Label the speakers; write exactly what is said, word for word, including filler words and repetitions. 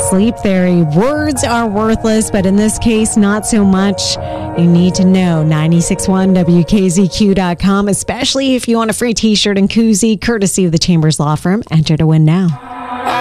Speaker 1: Sleep Theory. Words are worthless, but in this case, not so much. You need to know ninety-six point one W K Z Q dot com, especially if you want a free t-shirt and koozie, courtesy of the Chambers Law Firm. Enter to win now.